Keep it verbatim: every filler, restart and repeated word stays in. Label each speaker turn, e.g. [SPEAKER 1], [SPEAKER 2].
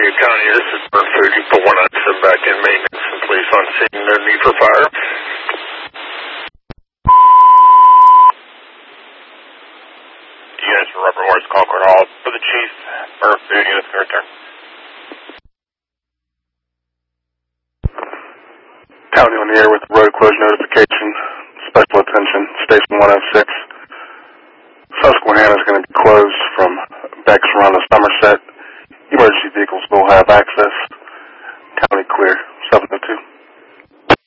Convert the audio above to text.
[SPEAKER 1] Alameda County, this is Burn thirty four one. I send back in maintenance and police on scene. No need for fire. Units for Rubber Horse, Concord Hall for the chief. Burn thirty units can return.
[SPEAKER 2] County on the air with road closure notification. Special attention, Station one oh six. Susquehanna is going to be closed from Bex Run to Somerset. Emergency vehicles will have access. County clear.